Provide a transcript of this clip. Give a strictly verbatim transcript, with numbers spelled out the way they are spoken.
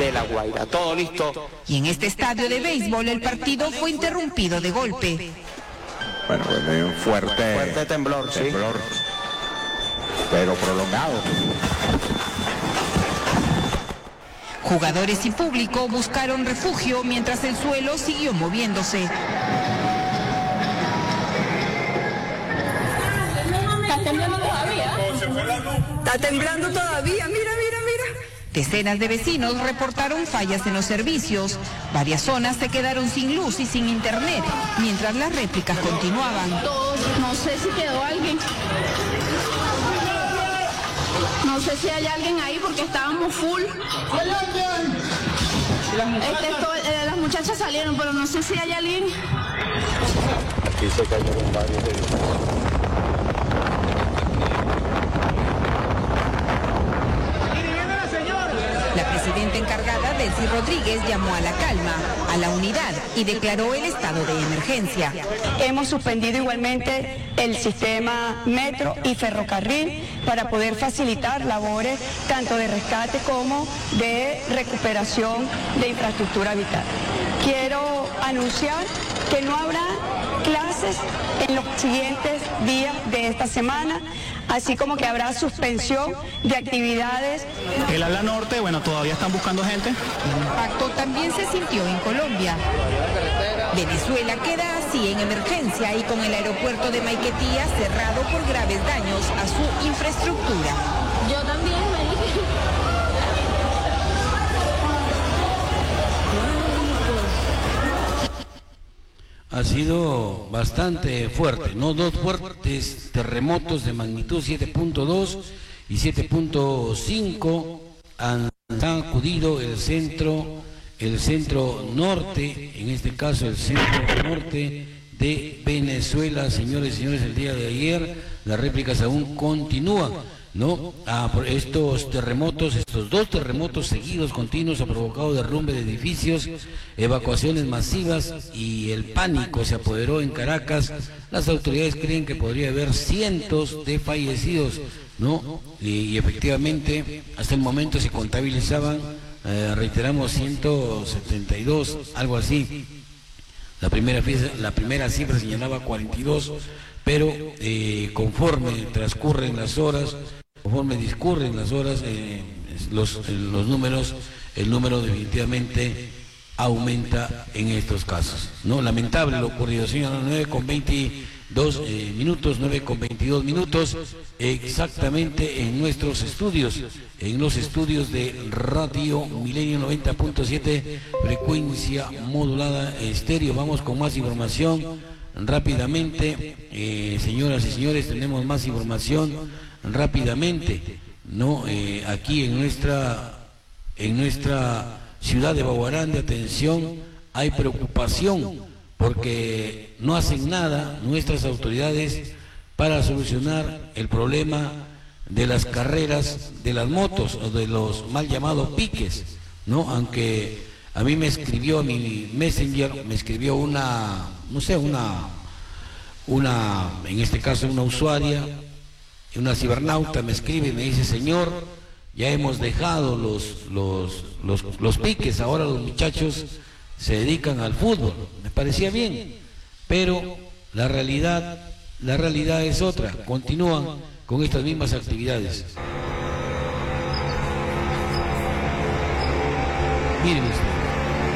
de La Guaira. Todo listo. Y en este estadio de béisbol el partido fue interrumpido de golpe. Bueno, pues medio fuerte, fuerte temblor, temblor, sí. Pero prolongado. Jugadores y público buscaron refugio mientras el suelo siguió moviéndose. ¿Está temblando todavía? Está temblando todavía, mira, mira, mira. Decenas de vecinos reportaron fallas en los servicios. Varias zonas se quedaron sin luz y sin internet, mientras las réplicas continuaban. Todos, no sé si quedó alguien. No sé si hay alguien ahí porque estábamos full. Este, esto, eh, las muchachas salieron, pero no sé si hay alguien. Aquí se cayeron varios edificios. La presidenta encargada, Delcy Rodríguez, llamó a la calma, a la unidad y declaró el estado de emergencia. Hemos suspendido igualmente el sistema metro y ferrocarril para poder facilitar labores tanto de rescate como de recuperación de infraestructura vital. Quiero anunciar que no habrá clases en los siguientes días de esta semana, así como que habrá suspensión de actividades. El ala norte, bueno, todavía están buscando gente. El impacto también se sintió en Colombia. Venezuela queda así en emergencia y con el aeropuerto de Maiquetía cerrado por graves daños a su infraestructura. Yo también me dije. Ha sido bastante fuerte, ¿no? Dos fuertes terremotos de magnitud siete punto dos y siete punto cinco han sacudido el centro, el centro norte, en este caso el centro norte de Venezuela. Señores y señores, el día de ayer las réplicas aún continúan, ¿no? Ah, por estos terremotos, estos dos terremotos seguidos, continuos, ha provocado derrumbe de edificios, evacuaciones masivas y el pánico se apoderó en Caracas. Las autoridades creen que podría haber cientos de fallecidos, ¿no? Y, y efectivamente, hasta el momento se contabilizaban, eh, reiteramos, ciento setenta y dos, algo así. La primera, la primera cifra señalaba cuarenta y dos, pero eh, conforme transcurren las horas, conforme discurren las horas, eh, los, los números, el número definitivamente aumenta en estos casos, ¿no? Lamentable lo ocurrido, señor. nueve con veintidós eh, minutos, nueve con veintidós minutos, exactamente en nuestros estudios, en los estudios de Radio Milenio noventa punto siete, frecuencia modulada estéreo. Vamos con más información rápidamente, eh, señoras y señores, tenemos más información rápidamente, ¿no? Eh, aquí en nuestra, en nuestra ciudad de Baguarán, de atención, hay preocupación porque no hacen nada nuestras autoridades para solucionar el problema de las carreras de las motos o de los mal llamados piques, ¿no? Aunque a mí me escribió, a mi Messenger, me escribió una, no sé, una, una, en este caso una usuaria, una cibernauta me escribe y me dice: señor, ya hemos dejado los, los, los, los piques, ahora los muchachos se dedican al fútbol. Me parecía bien, pero la realidad, la realidad es otra, continúan con estas mismas actividades. Miren ustedes.